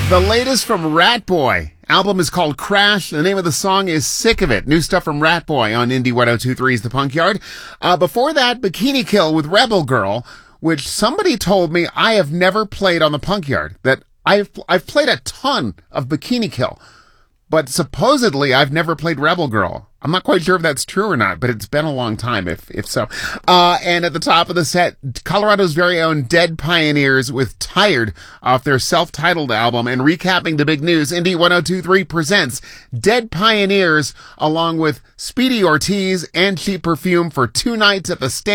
The latest from Rat Boy. Album is called Crash. The name of the song is Sick of It. New stuff from Rat Boy on Indie 102.3's The Punk Yard. Before that, Bikini Kill with Rebel Girl, which somebody told me I have never played on The Punk Yard. That I've played a ton of Bikini Kill, but supposedly I've never played Rebel Girl. I'm not quite sure if that's true or not, but it's been a long time if so. And at the top of the set, Colorado's very own Dead Pioneers with Tired off their self-titled album. And recapping the big news, Indie 102.3 presents Dead Pioneers along with Speedy Ortiz and Cheap Perfume for 2 nights at the Stand